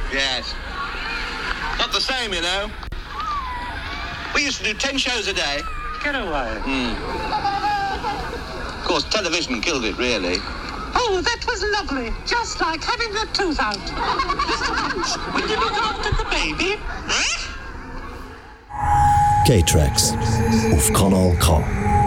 Yes. Not the same, you know. We used to do 10 shows a day. Get away. Of course, television killed it, really. Oh, that was lovely. Just like having a tooth out. Mr. Punch, will you look after the baby? K-Tracks auf Kanal K.